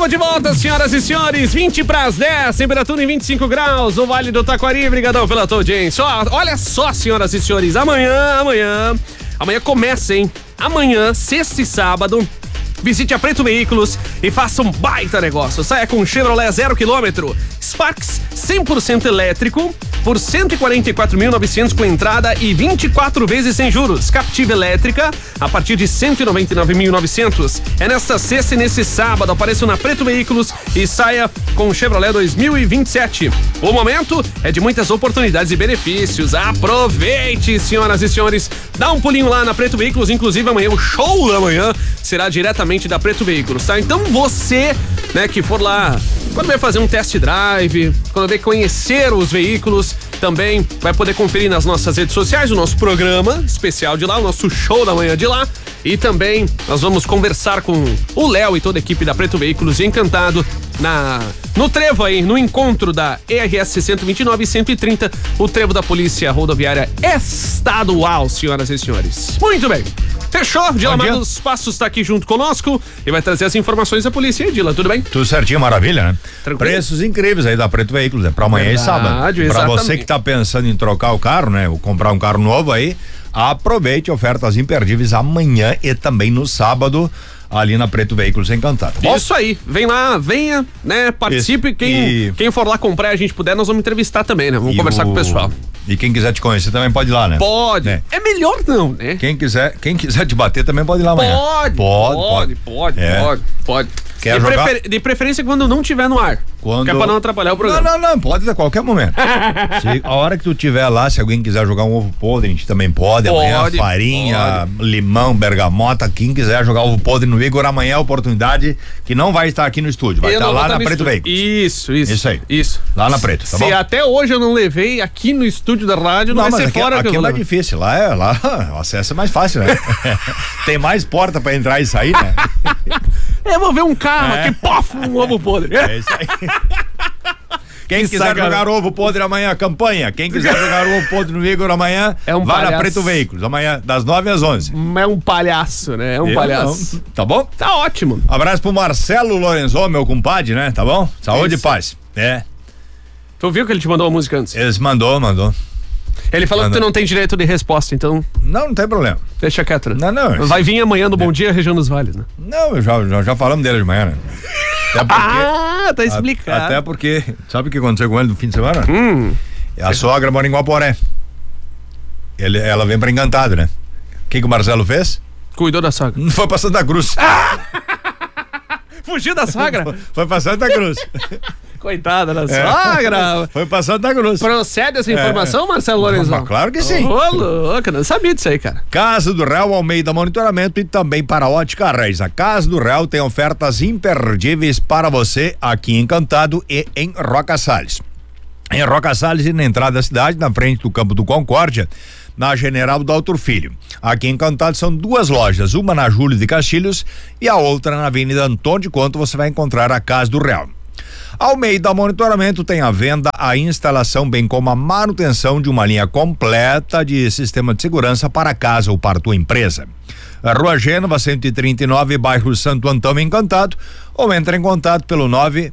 Estamos de volta, senhoras e senhores, 20 para as 10, temperatura em 25 graus, o Vale do Taquari, brigadão pela tua audiência. Olha só, senhoras e senhores, amanhã começa, hein? Amanhã, sexta e sábado, visite a Preto Veículos e faça um baita negócio. Saia com Chevrolet 0 km, Sparks 100% elétrico por 144.900 com entrada e 24 vezes sem juros. Captiva elétrica a partir de 199.900. É nesta sexta e nesse sábado. Apareça na Preto Veículos e saia com Chevrolet 2027. O momento é de muitas oportunidades e benefícios. Aproveite, senhoras e senhores. Dá um pulinho lá na Preto Veículos. Inclusive amanhã, o show da manhã será diretamente da Preto Veículos, tá? Então você, né, que for lá, quando vai fazer um test drive, quando vai conhecer os veículos, também vai poder conferir nas nossas redes sociais o nosso programa especial de lá, o nosso show da manhã de lá. E também nós vamos conversar com o Léo e toda a equipe da Preto Veículos e Encantado no trevo aí, no encontro da ERS 129 e 130, o trevo da Polícia Rodoviária Estadual, senhoras e senhores. Muito bem. Fechou? Dila dos Passos está aqui junto conosco e vai trazer as informações da polícia. E Dila, tudo bem? Tudo certinho, maravilha, né? Tranquilo. Preços incríveis aí da Preto Veículos, né? Pra amanhã e sábado. Pra você que tá pensando em trocar o carro, né? Ou comprar um carro novo aí, aproveite ofertas imperdíveis amanhã e também no sábado, ali na Preto Veículos Encantado. Isso aí, vem lá, venha, né, participe. Quem for lá comprar e a gente puder, nós vamos entrevistar também, né? Vamos conversar com o pessoal. E quem quiser te conhecer também pode ir lá, né? Pode. É melhor não, né? Quem quiser te bater também pode ir lá amanhã. Pode. Quer jogar? De preferência quando não tiver no ar. Que é pra não atrapalhar o programa. Não, pode a qualquer momento. A hora que tu tiver lá, se alguém quiser jogar um ovo podre, a gente também pode. Amanhã, farinha, limão, bergamota, quem quiser jogar ovo podre no Igor, amanhã é a oportunidade que não vai estar aqui no estúdio, vai estar lá na Preto Veículos. Isso aí. Isso. Lá na Preto, tá bom? Se até hoje eu não levei aqui no estúdio da rádio, não vai ser fora que eu vou levar. Aqui é mais difícil, lá o acesso é mais fácil, né? Tem mais porta pra entrar e sair, né? Eu vou ver um carro aqui, pof, um ovo podre. É isso aí. Quem quiser jogar ovo podre amanhã, campanha. Quem quiser jogar ovo podre no Igor amanhã, vai na Preto Veículos. Amanhã, das 9 às 11. É um palhaço, né? É um palhaço. Não. Tá bom? Tá ótimo. Abraço pro Marcelo Lorenzon, meu compadre, né? Tá bom? Saúde e paz. Tu viu que ele te mandou uma música antes? Ele mandou. Ele falou que tu não tem direito de resposta, então... Não tem problema. Deixa quieto, né? Não. Vai vir amanhã do Bom Dia, Região dos Vales, né? Não, já falamos dele de manhã, né? Tá explicado. Até porque, sabe o que aconteceu com ele no fim de semana? A sogra mora em Guaporé. Ela vem pra Encantado, né? O que o Marcelo fez? Cuidou da sogra. Foi pra Santa Cruz. Fugiu da sogra? Foi pra Santa Cruz. Coitada da sogra. Foi pra Santa Cruz. Procede essa informação, Marcelo Lorenzon? Claro que sim. Ô, louca, não sabia disso aí, cara. Casa do Real, Almeida Monitoramento e também para a Ótica Reis. A Casa do Real tem ofertas imperdíveis para você aqui em Encantado e em Roca Salles. Em Roca Salles e na entrada da cidade, na frente do Campo do Concórdia, na General Daltro Filho. Aqui em Encantado são duas lojas, uma na Júlio de Castilhos e a outra na Avenida Antônio de Conto. Você vai encontrar a Casa do Real. Almeida Monitoramento tem a venda, a instalação, bem como a manutenção de uma linha completa de sistema de segurança para casa ou para tua empresa. Rua Gênova 139, bairro Santo Antônio, Encantado, ou entra em contato pelo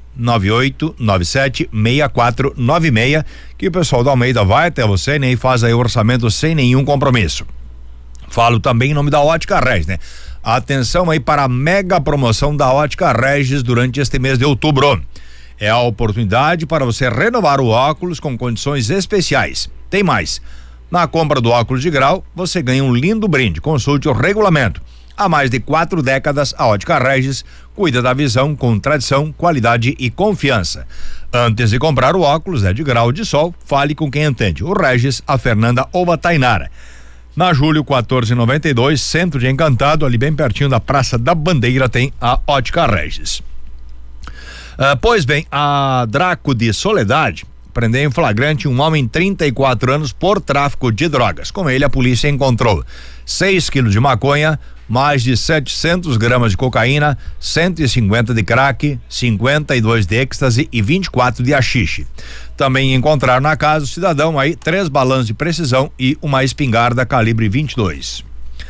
998976496, que o pessoal da Almeida vai até você, né, e faz aí o orçamento sem nenhum compromisso. Falo também em nome da Ótica Regis, né? Atenção aí para a mega promoção da Ótica Regis durante este mês de outubro. É a oportunidade para você renovar o óculos com condições especiais. Tem mais. Na compra do óculos de grau, você ganha um lindo brinde. Consulte o regulamento. Há mais de 4 décadas, a Ótica Regis cuida da visão com tradição, qualidade e confiança. Antes de comprar o óculos de grau de sol, fale com quem entende. O Regis, a Fernanda ou a Tainara. Na Júlio 1492, centro de Encantado, ali bem pertinho da Praça da Bandeira, tem a Ótica Regis. Pois bem, a Draco de Soledade prendeu em flagrante um homem de 34 anos por tráfico de drogas. Com ele, a polícia encontrou 6 quilos de maconha, mais de 700 gramas de cocaína, 150 de crack, 52 de êxtase e 24 de haxixe. Também encontraram na casa do cidadão aí 3 balanços de precisão e uma espingarda calibre 22.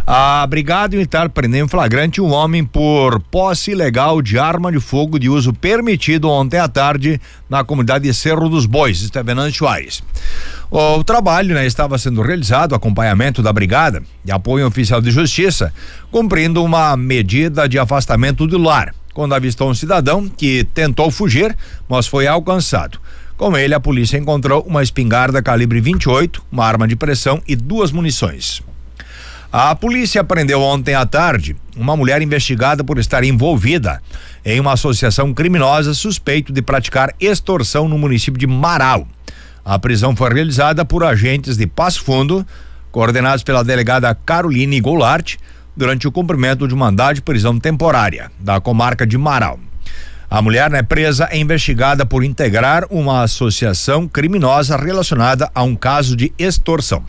A Brigada Militar prendeu em flagrante um homem por posse ilegal de arma de fogo de uso permitido ontem à tarde na comunidade de Cerro dos Bois, isto é Venâncio Aires. O trabalho, estava sendo realizado, acompanhamento da brigada de apoio oficial de justiça, cumprindo uma medida de afastamento do lar, quando avistou um cidadão que tentou fugir, mas foi alcançado. Com ele, a polícia encontrou uma espingarda calibre 28, uma arma de pressão e 2 munições. A polícia prendeu ontem à tarde uma mulher investigada por estar envolvida em uma associação criminosa suspeito de praticar extorsão no município de Marau. A prisão foi realizada por agentes de Passo Fundo, coordenados pela delegada Caroline Goulart, durante o cumprimento de mandado de prisão temporária da comarca de Marau. A mulher, presa, é investigada por integrar uma associação criminosa relacionada a um caso de extorsão.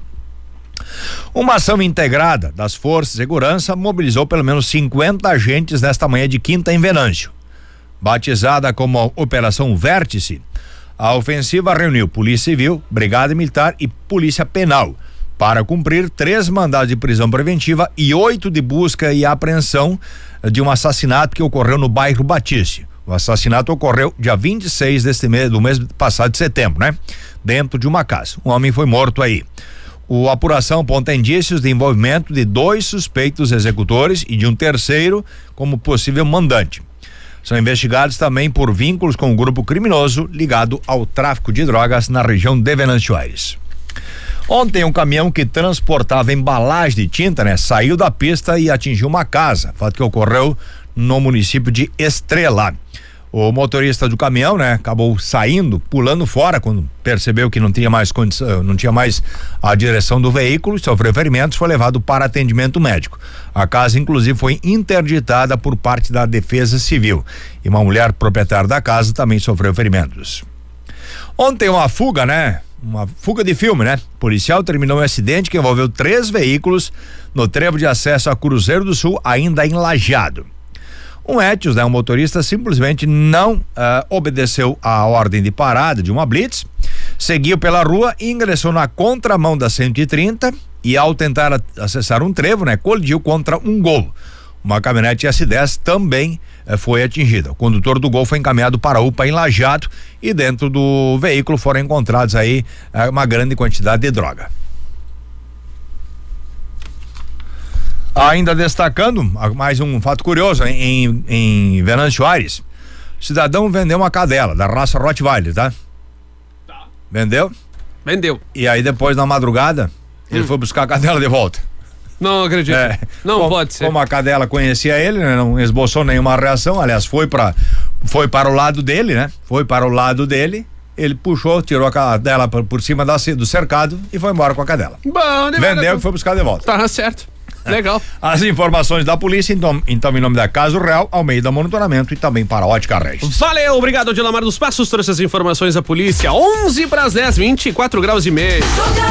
Uma ação integrada das Forças de Segurança mobilizou pelo menos 50 agentes nesta manhã de quinta em Venâncio. Batizada como Operação Vértice, a ofensiva reuniu Polícia Civil, Brigada Militar e Polícia Penal para cumprir 3 mandados de prisão preventiva e 8 de busca e apreensão de um assassinato que ocorreu no bairro Batiste. O assassinato ocorreu dia 26 do mês passado de setembro, dentro de uma casa. Um homem foi morto aí. A apuração aponta indícios de envolvimento de 2 suspeitos executores e de um terceiro como possível mandante. São investigados também por vínculos com o grupo criminoso ligado ao tráfico de drogas na região de Venâncio Aires. Ontem, um caminhão que transportava embalagem de tinta, saiu da pista e atingiu uma casa, fato que ocorreu no município de Estrela. O motorista do caminhão, acabou saindo, pulando fora quando percebeu que não tinha mais condição, não tinha mais a direção do veículo, sofreu ferimentos, foi levado para atendimento médico. A casa, inclusive, foi interditada por parte da Defesa Civil e uma mulher proprietária da casa também sofreu ferimentos. Ontem, uma fuga, uma fuga de filme, Policial terminou um acidente que envolveu 3 veículos no trevo de acesso a Cruzeiro do Sul, ainda em Lajeado. Um Etios, um motorista, simplesmente não obedeceu à ordem de parada de uma blitz, seguiu pela rua e ingressou na contramão da 130 e, ao tentar acessar um trevo, colidiu contra um Gol. Uma caminhonete S10 também foi atingida. O condutor do Gol foi encaminhado para a UPA em Lajeado e dentro do veículo foram encontrados aí uma grande quantidade de droga. Ainda destacando mais um fato curioso em Venâncio Aires, o cidadão vendeu uma cadela da raça Rottweiler, tá? Vendeu? E aí depois na madrugada ele foi buscar a cadela de volta. Não acredito. Não pode ser. Como a cadela conhecia ele, não esboçou nenhuma reação, aliás, foi para o lado dele, Foi para o lado dele. Ele puxou, tirou a cadela por cima do cercado e foi embora com a cadela. Vendeu e foi buscar de volta. Tá certo. Legal. As informações da polícia, então em nome da Caso Real, Almeida Monitoramento e também para a Ótica Regis. Valeu, obrigado, Dilamar dos Passos, trouxe as informações da polícia. 11 para as 10, 24 graus e meio.